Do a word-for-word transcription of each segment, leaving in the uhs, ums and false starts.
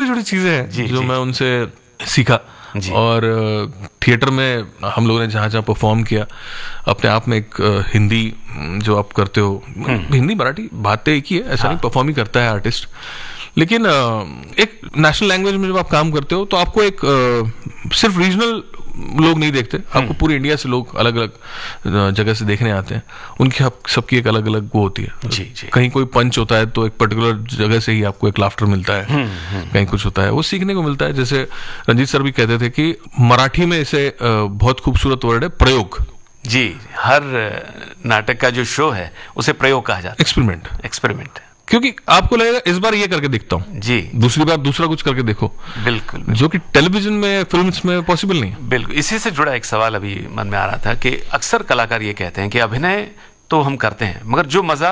छोटी छोटी चीजें हैं जी, जो जी. मैं उनसे सीखा. और थिएटर में हम लोगों ने जहाँ जहाँ परफॉर्म किया, अपने आप में एक हिंदी जो आप करते हो, हिंदी मराठी बातें एक ही है, ऐसा नहीं परफॉर्म ही करता है आर्टिस्ट, लेकिन एक नेशनल लैंग्वेज में जब आप काम करते हो तो आपको एक सिर्फ रीजनल लोग नहीं देखते, आपको पूरे इंडिया से लोग अलग अलग जगह से देखने आते हैं. उनकी सबकी एक अलग अलग वो होती है. जी, जी. कहीं कोई पंच होता है तो एक पर्टिकुलर जगह से ही आपको एक लाफ्टर मिलता है, कहीं कुछ होता है वो सीखने को मिलता है. जैसे रंजीत सर भी कहते थे कि मराठी में इसे बहुत खूबसूरत वर्ड है प्रयोग. जी, हर नाटक का जो शो है उसे प्रयोग कहा जाता है, एक्सपेरिमेंट. एक्सपेरिमेंट क्योंकि आपको लगेगा इस बार ये करके दिखता हूँ जी, दूसरी बार दूसरा कुछ करके देखो. बिल्कुल, बिल्कुल. जो कि टेलीविजन में, फिल्म्स में पॉसिबल नहीं है. बिल्कुल. इसी से जुड़ा एक सवाल अभी मन में आ रहा था कि अक्सर कलाकार ये कहते हैं कि अभिनय तो हम करते हैं, मगर जो मजा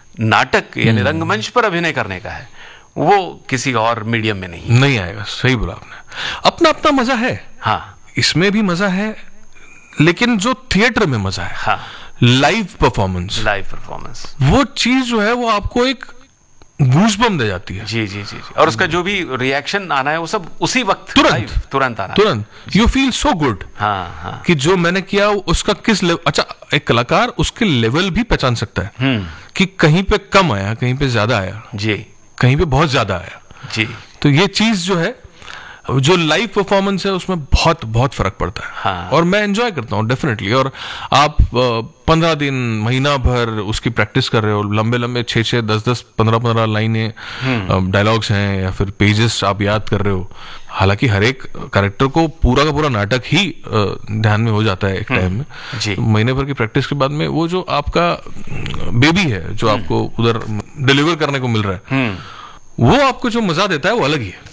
नाटक यानी रंगमंच पर अभिनय करने का है वो किसी और मीडियम में नहीं नहीं आएगा. सही बोला आपने. अपना अपना मजा है. हाँ, इसमें भी मजा है, लेकिन जो थिएटर में मजा है, हाँ, लाइव परफॉर्मेंस, लाइव परफॉर्मेंस, वो चीज जो है वो आपको एक गूज़बम्प दे जाती है. जी, जी, जी, जी. और उसका जो भी रिएक्शन आना है वो सब उसी वक्त तुरंत तुरंत आना, तुरंत. You feel so good. हाँ, हाँ. कि जो मैंने किया उसका किस लेवल. अच्छा, एक कलाकार उसके लेवल भी पहचान सकता है कि कहीं पे कम आया, कहीं पे ज्यादा आया, जी, कहीं पे बहुत ज्यादा आया. जी. तो ये चीज जो है, जो लाइव परफॉर्मेंस है उसमें बहुत बहुत फर्क पड़ता है. हाँ. और मैं एंजॉय करता हूँ डेफिनेटली. और आप पंद्रह दिन, महीना भर उसकी प्रैक्टिस कर रहे हो, लंबे लंबे छः छः दस दस पंद्रह पंद्रह लाइनें, डायलॉग्स हैं या फिर पेजेस आप याद कर रहे हो. हालांकि हर एक कैरेक्टर को पूरा का पूरा नाटक ही ध्यान में हो जाता है एक टाइम में. जी. महीने भर की प्रैक्टिस के बाद में वो जो आपका बेबी है जो आपको उधर डिलीवर करने को मिल रहा है, वो आपको जो मजा देता है वो अलग ही है.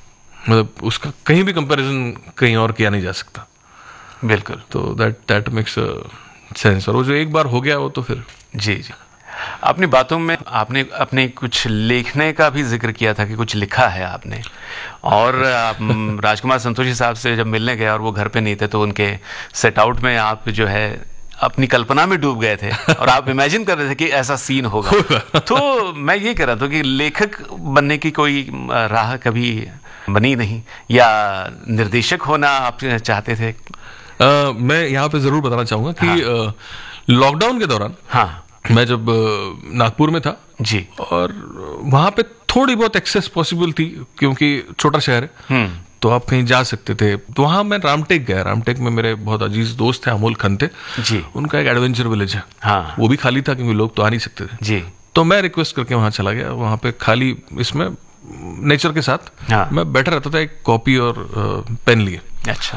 मतलब उसका कहीं भी कंपैरिजन कहीं और किया नहीं जा सकता. बिल्कुल. तो दैट दैट मेक्स सेंस. और वो जो एक बार हो गया वो तो फिर. जी, जी. अपनी बातों में आपने अपने कुछ लिखने का भी जिक्र किया था कि कुछ लिखा है आपने, और राजकुमार संतोषी साहब से जब मिलने गए और वो घर पे नहीं थे तो उनके सेट आउट में आप जो है अपनी कल्पना में डूब गए थे और आप इमेजिन कर रहे थे कि ऐसा सीन होगा. तो मैं ये कह रहा था कि लेखक बनने की कोई राह कभी बनी नहीं, या निर्देशक होना आप चाहते थे? uh, मैं यहाँ पे जरूर बताना चाहूंगा कि हाँ. लॉकडाउन के दौरान, हाँ, मैं जब नागपुर में था जी, और वहां पे थोड़ी बहुत एक्सेस पॉसिबल थी क्योंकि छोटा शहर है, तो आप कहीं जा सकते थे. तो वहां मैं रामटेक गया. रामटेक में मेरे बहुत अजीज दोस्त थे, अमोल खंते जी. उनका एक एडवेंचर विलेज है. हाँ. वो भी खाली था क्योंकि लोग तो आ नहीं सकते थे जी. तो मैं रिक्वेस्ट करके वहां चला गया. वहां पे खाली इसमें नेचर के साथ हाँ. मैं बैठा रहता था, एक कॉपी और आ, पेन लिए. अच्छा.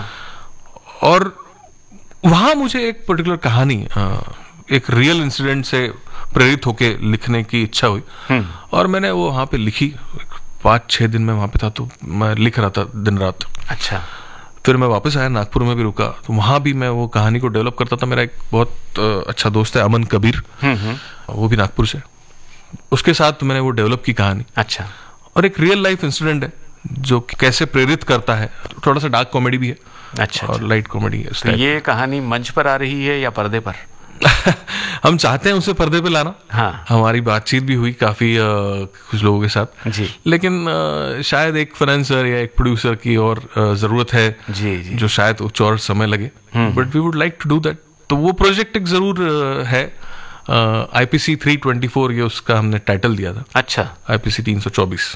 और वहां मुझे एक पर्टिकुलर कहानी, आ, एक रियल इंसिडेंट से प्रेरित होके लिखने की इच्छा हुई, और मैंने वो वहां पे लिखी. पाँच छः दिन में वहां पे था तो मैं लिख रहा था दिन रात. अच्छा. फिर मैं वापस आया, नागपुर में भी रुका, तो वहां भी मैं वो कहानी को डेवलप करता था. मेरा एक बहुत अच्छा दोस्त है अमन कबीर, वो भी नागपुर से. उसके साथ मैंने वो डेवलप की कहानी. अच्छा. और एक रियल लाइफ इंसिडेंट है जो कैसे प्रेरित करता है. थोड़ा सा डार्क कॉमेडी भी है. अच्छा. और लाइट कॉमेडी है. तो ये कहानी मंच पर आ रही है या पर्दे पर? हम चाहते हैं उसे पर्दे पे लाना. हाँ. हमारी बातचीत भी हुई काफी आ, कुछ लोगों के साथ जी. लेकिन आ, शायद एक फाइनेंसर या एक प्रोड्यूसर की और आ, जरूरत है जी, जी. जो शायद कुछ और समय लगे, but we would like to do that. तो वो प्रोजेक्ट एक जरूर है. आईपीसी थ्री ट्वेंटी फोर ये उसका हमने टाइटल दिया था. अच्छा. आईपीसी तीन सौ चौबीस.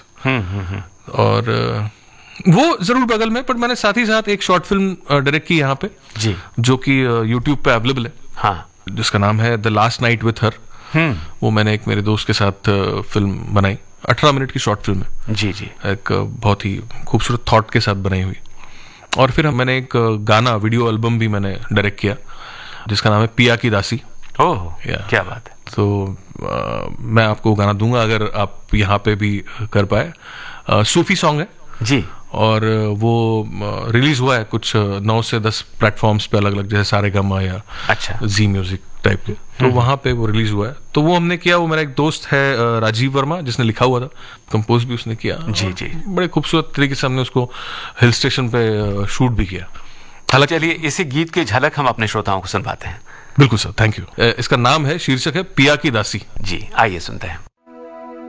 और आ, वो जरूर बगल में. पर मैंने साथ ही साथ एक शॉर्ट फिल्म डायरेक्ट की यहाँ पे जी, जो कि यूट्यूब पे अवेलेबल है. हाँ. जिसका नाम है the last night with her. वो मैंने एक मेरे दोस्त के साथ फिल्म बनाई. अठारह मिनट की शॉर्ट फिल्म है. जी जी. एक बहुत ही खूबसूरत थॉट के साथ बनाई हुई. और फिर मैंने एक गाना वीडियो एल्बम भी मैंने डायरेक्ट किया जिसका नाम है पिया की दासी. ओह, क्या बात है. तो आ, मैं आपको गाना दूंगा अगर आप यहाँ पे भी कर पाए. सूफी सॉन्ग है जी. और वो रिलीज हुआ है कुछ नौ से दस प्लेटफॉर्म्स पे अलग अलग, जैसे सारेगामा या अच्छा जी म्यूजिक टाइप के. तो वहां पे वो रिलीज हुआ है. तो वो हमने किया. वो मेरा एक दोस्त है राजीव वर्मा जिसने लिखा हुआ था, कंपोज भी उसने किया. जी जी. बड़े खूबसूरत तरीके से हमने उसको हिल स्टेशन पे शूट भी किया. हालांकि चलिए इसी गीत की झलक हम अपने श्रोताओं को सुनवाते हैं. बिल्कुल सर, थैंक यू. इसका नाम है, शीर्षक है पिया की दासी. जी, आइए सुनते हैं.